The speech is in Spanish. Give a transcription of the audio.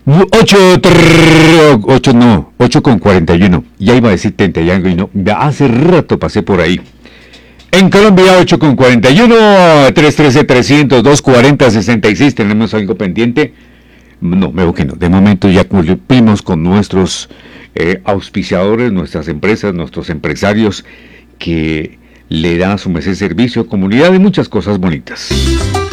8 con 41. Ya iba a decir Tenteyango y no. Ya hace rato pasé por ahí. En Colombia, 8 con 41, 313-300-240-66. ¿Tenemos algo pendiente? No, veo que no. De momento ya cumplimos con nuestros auspiciadores, nuestras empresas, nuestros empresarios que le dan a su merced servicio, comunidad y muchas cosas bonitas.